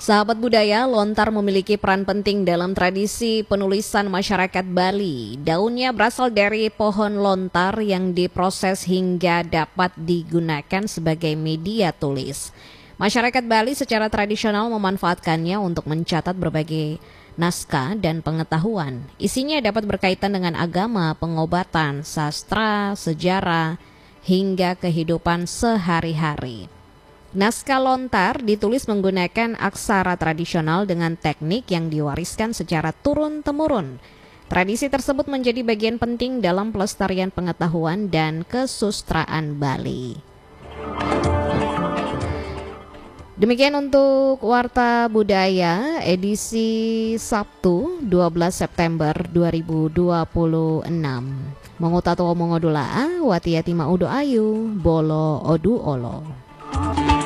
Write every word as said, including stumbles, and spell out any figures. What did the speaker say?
Sahabat budaya, lontar memiliki peran penting dalam tradisi penulisan masyarakat Bali. Daunnya berasal dari pohon lontar yang diproses hingga dapat digunakan sebagai media tulis. Masyarakat Bali secara tradisional memanfaatkannya untuk mencatat berbagai naskah dan pengetahuan. Isinya dapat berkaitan dengan agama, pengobatan, sastra, sejarah, hingga kehidupan sehari-hari. Naskah lontar ditulis menggunakan aksara tradisional dengan teknik yang diwariskan secara turun-temurun. Tradisi tersebut menjadi bagian penting dalam pelestarian pengetahuan dan kesusastraan Bali. Demikian untuk Warta Budaya edisi Sabtu dua belas September dua ribu dua puluh enam. Mongotatu omongodula, watiati maudo ayu, bolo odu olo.